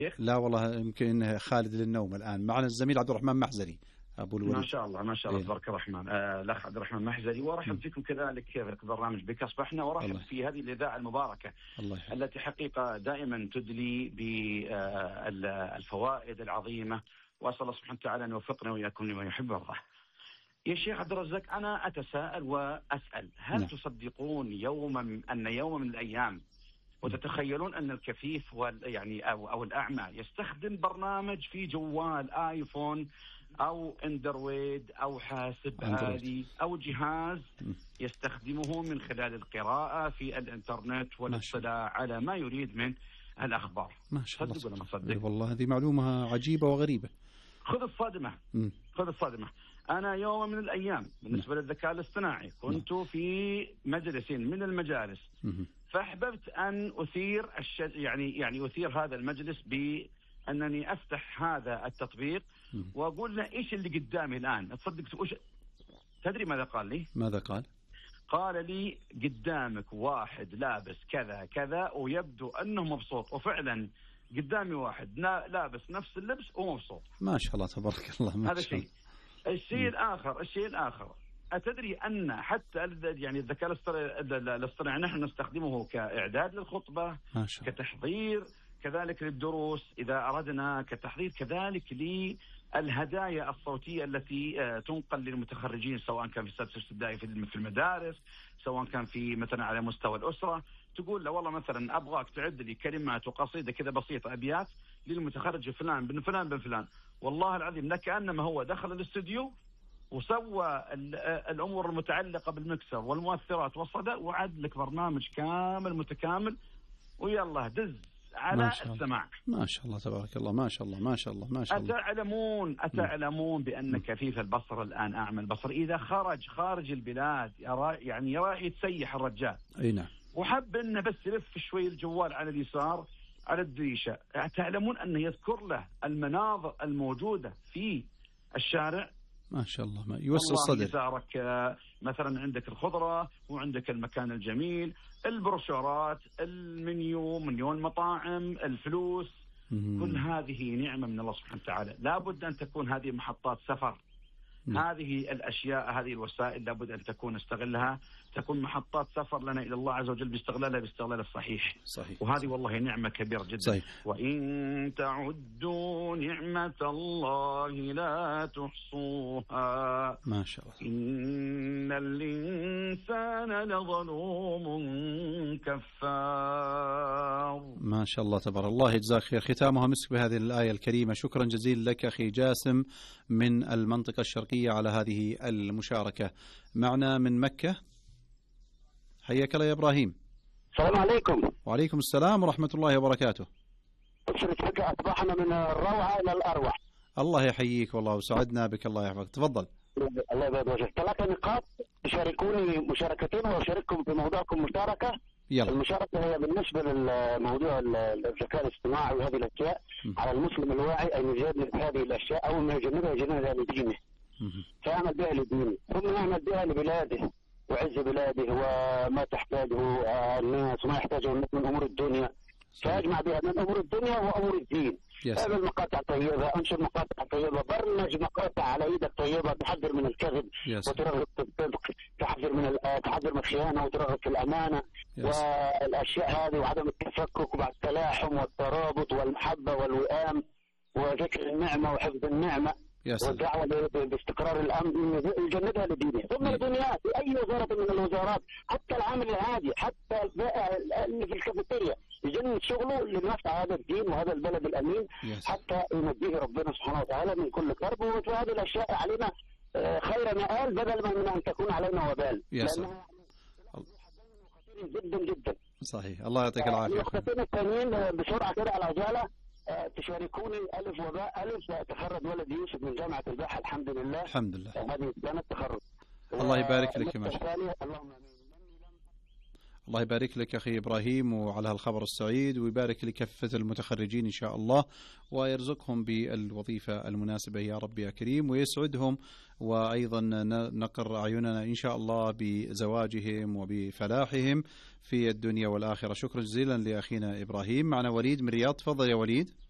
لا والله يمكن خالد للنوم الآن. معنا الزميل عبد الرحمن محزري أبو الوليد. ما شاء الله ما شاء الله تبارك الرحمن. الأخ عبد الرحمن محزري، وارحب فيكم كذلك في برنامج بك أصبحنا، وارحب في هذه الإذاعة المباركة التي حقيقة دائما تدلي بالفوائد العظيمة، وأسأل الله سبحانه وتعالى أن يوفقنا وإياكم لما يحب الله. يا شيخ عبد الرزاق، أنا أتساءل وأسأل، هل تصدقون أن يوما من الأيام وتتخيلون أن الكفيف أو الأعمى يستخدم برنامج في جوال آيفون أو اندرويد أو حاسب آلي أو جهاز يستخدمه من خلال القراءة في الإنترنت والاطلاع على ما يريد من الأخبار؟ ما شاء الله. صدق ولا ما صدق؟ والله هذه معلومة عجيبة وغريبة. خذ الصدمة. أنا يوم من الأيام بالنسبة للذكاء الاصطناعي كنت في مجلس من المجالس، فأحببت أن أثير أثير هذا المجلس بأنني أفتح هذا التطبيق وأقول له إيش اللي قدامي الآن. تدري ماذا قال لي؟ ماذا قال؟ قال لي قدامك واحد لابس كذا كذا ويبدو أنه مبسوط، وفعلا قدامي واحد لابس نفس اللبس ومبسوط. ما شاء الله تبارك الله. هذا شيء. الشيء الآخر أتدري أن حتى الذكاء الاصطناعي نحن نستخدمه كإعداد للخطبة، كتحضير كذلك للدروس إذا أردنا، كتحضير كذلك للهدايا الصوتية التي تنقل للمتخرجين، سواء كان في السادس الابتدائي في المدارس، سواء كان في مثلا على مستوى الأسرة. تقول له والله مثلا أبغاك تعد لي كلمات وقصيدة كذا بسيطة، أبيات للمتخرج فلان بن فلان بن فلان، والله العظيم لكأنما هو دخل الاستوديو وسوى الأمور المتعلقة بالمكسر والمؤثرات والصدى، وعد لك برنامج كامل متكامل، ويلا دز على السماع. ما شاء الله تبارك الله. ما شاء الله ما شاء الله ما شاء الله. أتعلمون بأن كفيف البصر الآن أعمى البصر إذا خارج البلاد يرى يتسيح الرجال. أي نعم. وحب أنه بس يلف شوي الجوال على اليسار على الدريشة، تعلمون أنه يذكر له المناظر الموجودة في الشارع. ما شاء الله ما يوسع الصدر. يسارك مثلا عندك الخضرة وعندك المكان الجميل، البروشورات، منيو المطاعم، الفلوس، كل هذه نعمة من الله سبحانه وتعالى. لابد أن تكون هذه محطات سفر. هذه الأشياء، هذه الوسائل لابد أن نستغلها، تكون محطات سفر لنا إلى الله عز وجل باستغلال الصحيح. صحيح. وهذه والله نعمة كبيرة جدا. صحيح. وإن تعدوا نعمة الله لا تحصوها. ما شاء الله. إن الإنسان لظلوم كفار. ما شاء الله تبارك الله. يجزاك خير. ختامها مسك بهذه الآية الكريمة. شكرا جزيلا لك أخي جاسم من المنطقة الشرقية على هذه المشاركة. معنا من مكة، حياك الله يا إبراهيم. السلام عليكم. وعليكم السلام ورحمة الله وبركاته. أصبحنا من الروعة إلى الأروع. الله يحييك والله وسعدنا بك. الله يحفظك. تفضل. الله يبارك وجهك. 3 نقاط تشاركوني مشاركتين وأشارككم في موضوعكم مشاركة. يلا. المشاركة هي بالنسبة للموضوع الذكاء الاصطناعي وهذه الأشياء. على المسلم الواعي أن يجنب هذه الأشياء، أول ما يجنبها لدينه، فيعمل بها لدينه، ثم يعمل بها لبلاده وعز بلاده وما تحتاجه الناس وما يحتاجه الناس من أمور الدنيا، فيجمع بها من أمور الدنيا وأمور الدين. هذا المقاطع طيبة، أنشر مقاطع طيبة، برمج مقاطع على إيدك طيبة، تحذر من الكذب وترغب في الصدق، تحذر من الخيانة وترغب في الأمانة والأشياء هذه، وعدم التفكك وبعد التلاحم والترابط والمحبة والوئام وذكر النعمة وحفظ النعمة والدعوة باستقرار الأمن، يجندها لدينه. ثم الدنيا في أي وزارة من الوزارات، حتى العامل العادي، حتى البائع اللي في الكافيتيريا يجند شغله لنفع هذا الدين وهذا البلد الأمين، حتى ينجيه ربنا سبحانه وتعالى من كل كرب. وهذه الأشياء علينا خير مآل بدل من أن تكون علينا وبال، لأنها جدا جدا. صحيح. الله يعطيك العافية. النقطتين الثانيين بسرعة كده على عجالة. تشاركوني ألف وباء ألف. تخرج ولدي يوسف من جامعة الباحة الحمد لله. الحمد لله. هذه سنة التخرج. الله يبارك لك. ما شاء الله. الله يبارك لك أخي إبراهيم وعلى هالخبر السعيد، ويبارك لكافة المتخرجين إن شاء الله، ويرزقهم بالوظيفة المناسبة يا رب يا كريم، ويسعدهم، وأيضا نقر أعيننا إن شاء الله بزواجهم وبفلاحهم في الدنيا والآخرة. شكرا جزيلا لأخينا إبراهيم. معنا وليد من رياض. تفضل يا وليد.